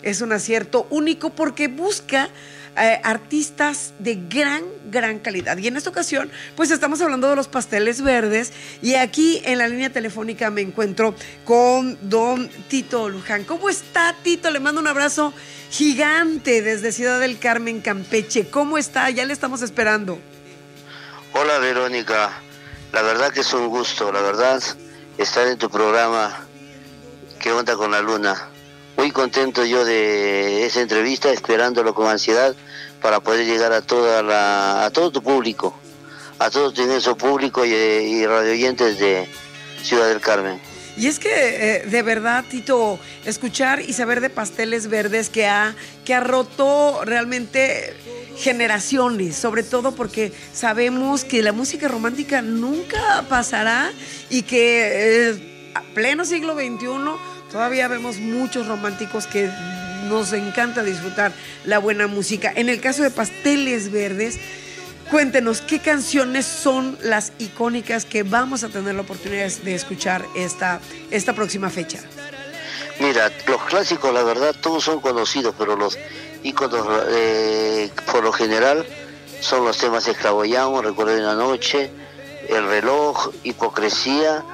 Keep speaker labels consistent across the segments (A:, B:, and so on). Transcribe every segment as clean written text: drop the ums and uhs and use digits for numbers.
A: es un acierto único porque busca artistas de gran calidad. Y en esta ocasión, pues estamos hablando de los Pasteles Verdes y aquí en la línea telefónica me encuentro con don Tito Luján. ¿Cómo está, Tito? Le mando un abrazo gigante desde Ciudad del Carmen, Campeche. ¿Cómo está? Ya le estamos esperando.
B: Hola, Verónica. La verdad que es un gusto, la verdad, estar en tu programa. ¿Qué onda con la luna? Muy contento yo de esa entrevista, esperándolo con ansiedad para poder llegar a todo tu público, a todo tu inmenso público y radioyentes de Ciudad del Carmen.
A: Y es que de verdad, Tito, escuchar y saber de Pasteles Verdes que ha roto realmente generaciones, sobre todo porque sabemos que la música romántica nunca pasará y que a pleno siglo XXI todavía vemos muchos románticos que nos encanta disfrutar la buena música. En el caso de Pasteles Verdes, cuéntenos, ¿qué canciones son las icónicas que vamos a tener la oportunidad de escuchar esta próxima fecha?
B: Mira, los clásicos, la verdad, todos son conocidos, pero los íconos, por lo general, son los temas Esclavo Llamo, Recuerdo de una noche, El reloj, Hipocresía,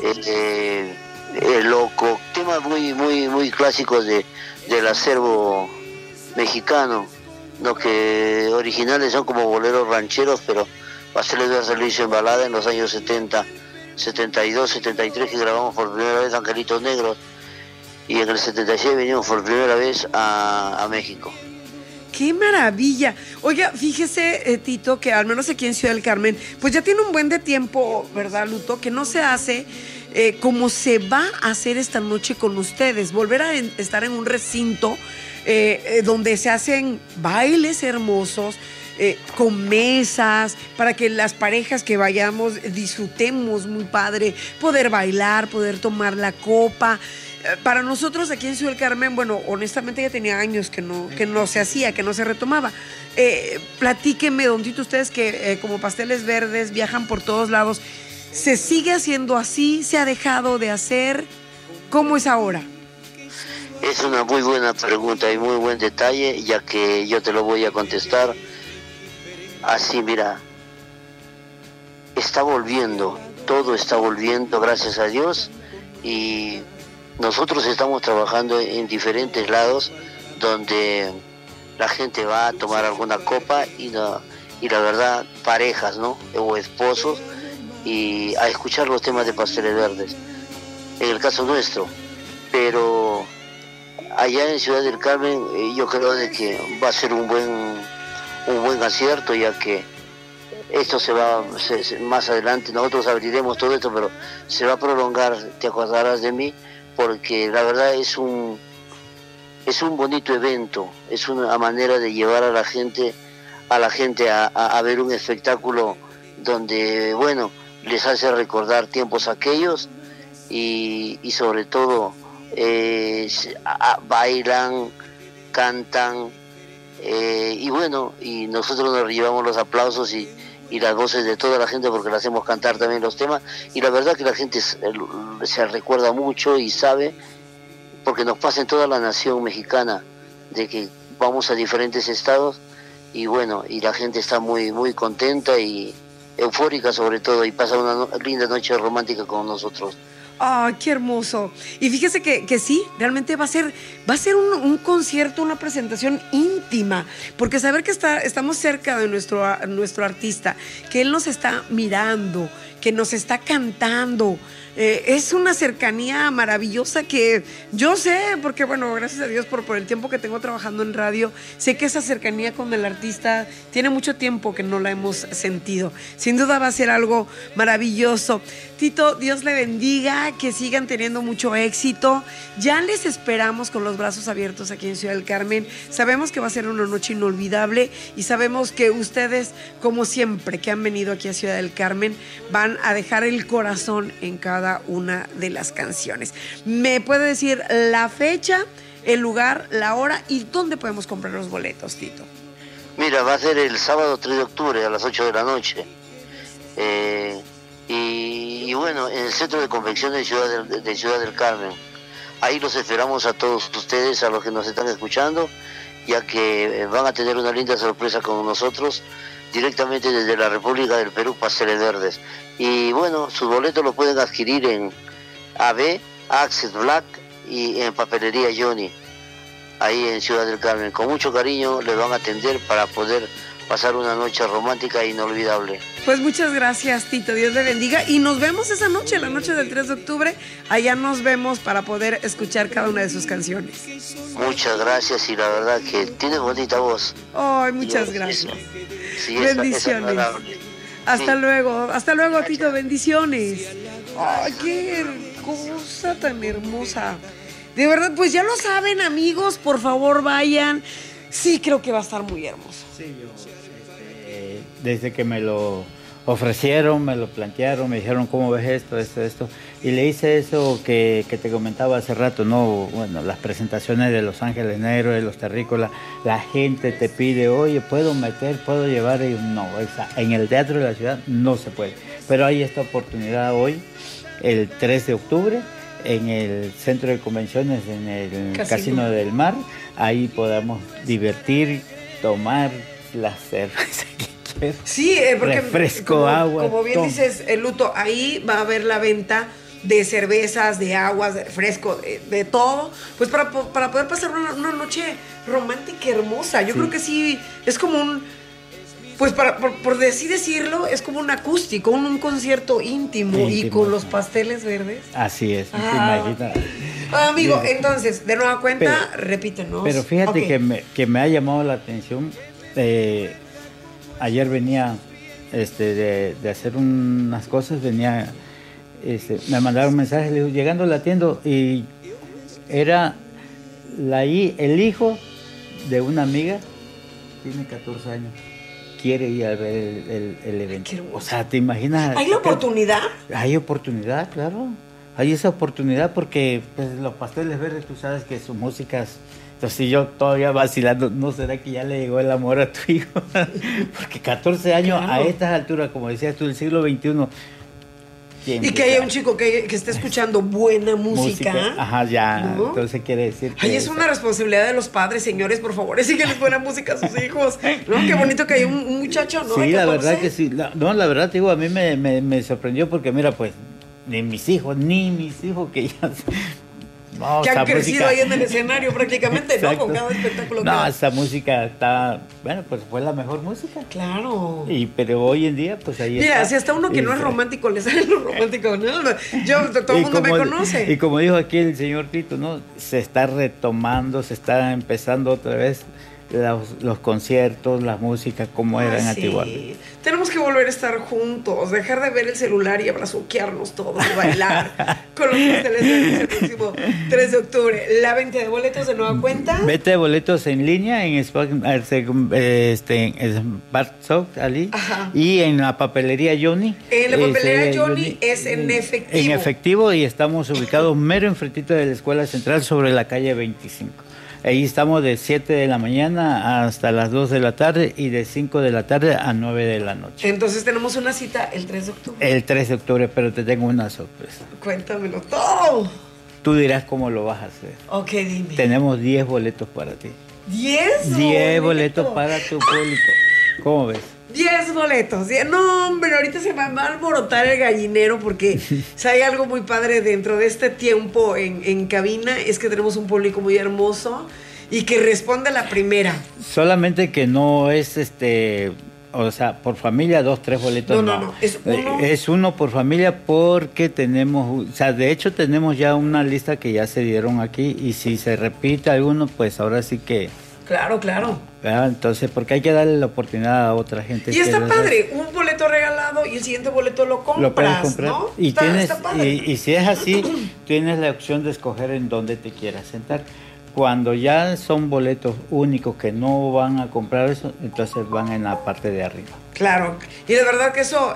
B: El loco, temas muy clásicos del acervo mexicano, ¿no? Que originales son como boleros rancheros, pero Pasteles Verdes lo hizo en balada en los años 70, 72, 73, que grabamos por primera vez Angelitos Negros, y en el 76 venimos por primera vez a México.
A: ¡Qué maravilla! Oiga, fíjese, Tito, que al menos aquí en Ciudad del Carmen, pues ya tiene un buen de tiempo, ¿verdad, Luto? Que no se hace como se va a hacer esta noche con ustedes. Volver a estar en un recinto donde se hacen bailes hermosos, con mesas, para que las parejas que vayamos disfrutemos muy padre, poder bailar, poder tomar la copa. Para nosotros aquí en Ciudad del Carmen, bueno, honestamente ya tenía años que no se hacía, que no se retomaba. Platíqueme, don Tito, ustedes que como Pasteles Verdes viajan por todos lados, ¿se sigue haciendo así? ¿Se ha dejado de hacer? ¿Cómo es ahora?
B: Es una muy buena pregunta y muy buen detalle, ya que yo te lo voy a contestar así. Mira, está volviendo, todo está volviendo, gracias a Dios, y nosotros estamos trabajando en diferentes lados donde la gente va a tomar alguna copa y la verdad, parejas, ¿no? O esposos, y a escuchar los temas de Pasteles Verdes, en el caso nuestro. Pero allá en Ciudad del Carmen yo creo de que va a ser un buen acierto, ya que esto más adelante nosotros abriremos todo esto, pero se va a prolongar, te acordarás de mí, porque la verdad es un bonito evento, es una manera de llevar a la gente a ver un espectáculo donde, bueno, les hace recordar tiempos aquellos y sobre todo bailan, cantan, y bueno, y nosotros nos llevamos los aplausos y las voces de toda la gente, porque le hacemos cantar también los temas, y la verdad que la gente se recuerda mucho y sabe, porque nos pasa en toda la nación mexicana, de que vamos a diferentes estados, y bueno, y la gente está muy contenta y eufórica sobre todo, y pasa una linda noche romántica con nosotros.
A: ¡Ay, qué hermoso! Y fíjese que sí, realmente va a ser un concierto, una presentación íntima, porque saber que estamos cerca de nuestro artista, que él nos está mirando, que nos está cantando, es una cercanía maravillosa que yo sé, porque bueno, gracias a Dios por el tiempo que tengo trabajando en radio, sé que esa cercanía con el artista tiene mucho tiempo que no la hemos sentido. Sin duda va a ser algo maravilloso. Tito, Dios le bendiga, que sigan teniendo mucho éxito. Ya les esperamos con los brazos abiertos aquí en Ciudad del Carmen. Sabemos que va a ser una noche inolvidable y sabemos que ustedes, como siempre que han venido aquí a Ciudad del Carmen, van a dejar el corazón en cada una de las canciones. ¿Me puede decir la fecha, el lugar, la hora y dónde podemos comprar los boletos, Tito?
B: Mira, va a ser el sábado 3 de octubre a las 8 de la noche. Y bueno, en el Centro de Convención de Ciudad del Carmen. Ahí los esperamos a todos ustedes, a los que nos están escuchando, ya que van a tener una linda sorpresa con nosotros, directamente desde la República del Perú, Pasteles Verdes. Y bueno, sus boletos los pueden adquirir en AB, Access Black y en Papelería Johnny, ahí en Ciudad del Carmen. Con mucho cariño les van a atender para poder pasar una noche romántica e inolvidable.
A: Pues muchas gracias, Tito, Dios le bendiga, y nos vemos esa noche, la noche del 3 de octubre, allá nos vemos para poder escuchar cada una de sus canciones.
B: Muchas gracias, y la verdad que tiene bonita voz.
A: Ay, muchas gracias.
B: Sí,
A: bendiciones. Hasta luego, Tito, bendiciones. Ay, qué cosa tan hermosa. De verdad, pues ya lo saben, amigos, por favor vayan. Sí, creo que va a estar muy hermoso.
C: Sí, yo, desde que me lo ofrecieron, me lo plantearon, me dijeron, ¿cómo ves esto? Y le hice eso que te comentaba hace rato, ¿no? Bueno, las presentaciones de Los Ángeles Negros, de Los Terrícolas, la gente te pide, oye, ¿puedo llevar? Y no, en el Teatro de la Ciudad no se puede. Pero hay esta oportunidad hoy, el 3 de octubre, en el Centro de Convenciones, en el Casino del Mar. Ahí podamos divertir, tomar la cerveza que quieras.
A: Sí, porque
C: refresco, agua.
A: Como bien dices, Luto, ahí va a haber la venta de cervezas, de aguas, de fresco, de todo, pues para poder pasar una noche romántica hermosa. Yo creo que sí, es como un, pues por así decirlo, es como un acústico, un concierto íntimo y con los pasteles verdes.
C: Así es, imagina.
A: Amigo, entonces, de nueva cuenta, repítenos.
C: Pero fíjate que me ha llamado la atención. Ayer venía de hacer unas cosas, me mandaron un mensaje, le digo, llegando la atiendo, y era el hijo de una amiga, tiene 14 años. Quiere ir a ver el evento. O sea, ¿te imaginas?
A: ¿Hay la oportunidad?
C: Hay oportunidad, claro. Hay esa oportunidad porque pues, los Pasteles Verdes, tú sabes que sus músicas... Entonces yo todavía vacilando, ¿no será que ya le llegó el amor a tu hijo? Porque 14 años a estas alturas, como decías tú, del siglo XXI...
A: Y que haya un chico que esté escuchando buena música.
C: Ajá, ya. ¿No? Entonces quiere decir que...
A: Es una responsabilidad de los padres, señores, por favor, síguenles buena música a sus hijos. ¿No? Qué bonito que hay un muchacho, ¿no?
C: Sí, la verdad que sí. La verdad, te digo, a mí me sorprendió porque, mira, pues, ni mis hijos que ya... No,
A: que han crecido ahí en el escenario prácticamente, exacto, ¿no? Con cada espectáculo.
C: No, esa música está... Bueno, pues fue la mejor música.
A: Claro.
C: Pero hoy en día, pues ahí
A: Mira,
C: está.
A: Si hasta uno que no es romántico le sale lo romántico, ¿no? Todo el mundo me conoce.
C: Y como dijo aquí el señor Tito, ¿no? Se está retomando, se está empezando otra vez los conciertos, las músicas como eran antiguamente.
A: Tenemos que volver a estar juntos, dejar de ver el celular y abrazoquearnos todos y bailar con los pasteles el próximo 3 de octubre. La venta de boletos de nueva cuenta.
C: Venta de boletos en línea en Smart Shop Ali, y en la papelería Johnny.
A: En la papelería Johnny es en efectivo.
C: En efectivo, y estamos ubicados mero enfrentito de la Escuela Central sobre la calle 25. Ahí estamos de 7 de la mañana hasta las 2 de la tarde y de 5 de la tarde a 9 de la noche.
A: Entonces tenemos una cita el 3 de octubre.
C: El 3 de octubre, pero te tengo una sorpresa.
A: Cuéntamelo todo.
C: Tú dirás cómo lo vas a hacer.
A: Ok, dime.
C: Tenemos 10 boletos para ti.
A: ¿10?
C: 10 boletos para tu público. ¿Cómo ves?
A: 10 boletos. No, hombre, ahorita se me va a alborotar el gallinero porque si hay algo muy padre dentro de este tiempo en cabina, es que tenemos un público muy hermoso y que responde a la primera.
C: Solamente que no es o sea, por familia 2, 3 boletos.
A: No.
C: Es uno por familia porque tenemos, o sea, de hecho tenemos ya una lista que ya se dieron aquí, y si se repite alguno, pues ahora sí que...
A: Claro.
C: Entonces, porque hay que darle la oportunidad a otra gente.
A: Y está padre, un boleto regalado y el siguiente boleto lo compras,
C: lo puedes comprar, ¿no? Y
A: está padre.
C: Y si es así, tienes la opción de escoger en dónde te quieras sentar. Cuando ya son boletos únicos que no van a comprar eso, entonces van en la parte de arriba.
A: Claro, y de verdad que eso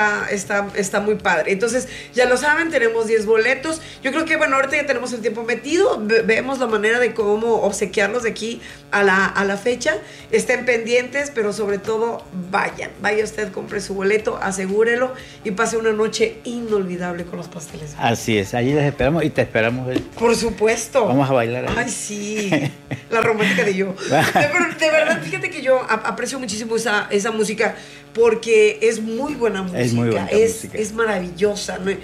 A: está muy padre. Entonces, ya lo saben, tenemos 10 boletos. Yo creo que, bueno, ahorita ya tenemos el tiempo metido. Vemos la manera de cómo obsequiarlos de aquí a la fecha. Estén pendientes, pero sobre todo, vaya usted, compre su boleto, asegúrelo y pase una noche inolvidable con los pasteles.
C: Así es, allí les esperamos y te esperamos.
A: Por supuesto.
C: Vamos a bailar ahí.
A: Ay, sí, la romántica de yo. De verdad, fíjate que yo aprecio muchísimo esa música porque es muy buena música.
C: Es muy buena música.
A: Es maravillosa, ¿no?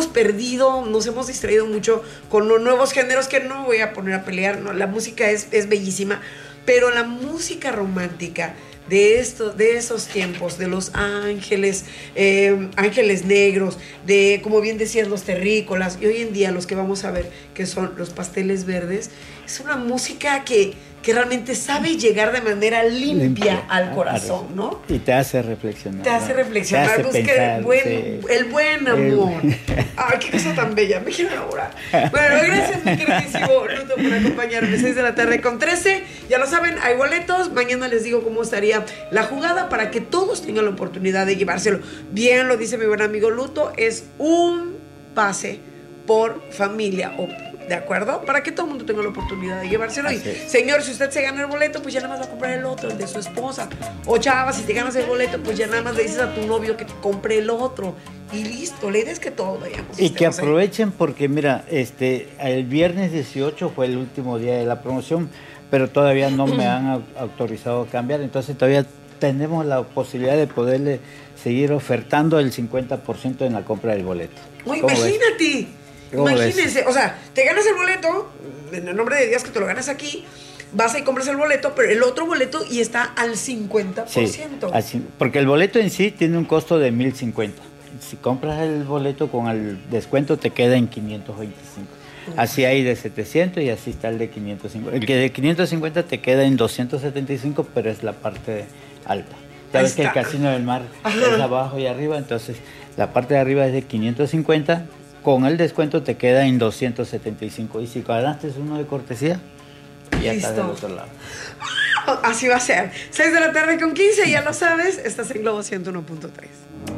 A: Nos hemos distraído mucho con los nuevos géneros que no voy a poner a pelear, ¿no? La música es bellísima, pero la música romántica de esos tiempos, de los ángeles, ángeles negros, de, como bien decías, los terrícolas, y hoy en día los que vamos a ver, que son los pasteles verdes, es una música que realmente sabe llegar de manera limpia al corazón, ¿no?
C: Y te hace reflexionar.
A: Te hace reflexionar,
C: te hace pensar,
A: el buen amor. Ay, qué cosa tan bella, me quiero enamorar. Bueno, gracias, mi queridísimo Luto, por acompañarme. 6:13 ya lo saben, hay boletos. Mañana les digo cómo estaría la jugada para que todos tengan la oportunidad de llevárselo. Bien lo dice mi buen amigo Luto, es un pase por familia o ¿de acuerdo? Para que todo el mundo tenga la oportunidad de llevárselo. Y, señor, si usted se gana el boleto, pues ya nada más va a comprar el otro, el de su esposa. O chava, si te ganas el boleto, pues ya nada más le dices a tu novio que te compre el otro. Y listo, la idea es que todos vayamos.
C: Y que aprovechen porque, mira, el viernes 18 fue el último día de la promoción, pero todavía no me han autorizado a cambiar. Entonces todavía tenemos la posibilidad de poderle seguir ofertando el 50% en la compra del boleto.
A: Uy, imagínate. Imagínense, o sea, te ganas el boleto, en el nombre de Dios que te lo ganas aquí, vas y compras el boleto, pero el otro boleto y está al 50%.
C: Sí, así, porque el boleto en sí tiene un costo de 1,050. Si compras el boleto con el descuento te queda en 525. Así hay de 700 y así está el de 550. El que de 550 te queda en 275, pero es la parte alta. Sabes que el Casino del Mar es abajo y arriba, entonces la parte de arriba es de 550. Con el descuento te queda en 275. Y si ganaste uno de cortesía, ya está del otro lado.
A: Así va a ser. 6:15, ya lo sabes, estás en Globo 101.3.